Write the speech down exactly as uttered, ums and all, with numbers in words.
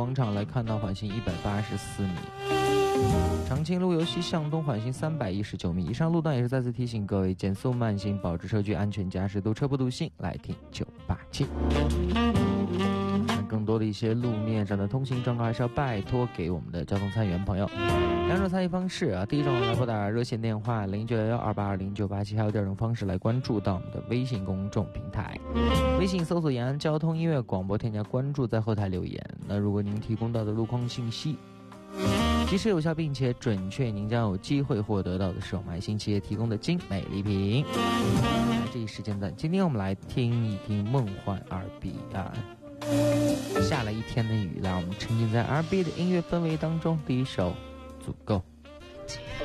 广场来看到缓行一百八十四米，长青路由西向东缓行三百一十九米。以上路段也是再次提醒各位减速慢行，保持车距安全驾驶，堵车不堵心。来听九八七。更多的一些路面上的通行状况还是要拜托给我们的交通参与员朋友。两种参与方式啊，第一种来拨打热线电话零九幺幺二八二零九八七，还有第二种方式来关注到我们的微信公众平台，微信搜索延安交通音乐广播，添加关注，在后台留言。那如果您提供到的路况信息及时有效并且准确，您将有机会获得到的是我们爱心企业提供的精美礼品。那这一时间段，今天我们来听一听梦幻 R and B 啊，下了一天的雨，让我们沉浸在 R and B 的音乐氛围当中。第一首足够。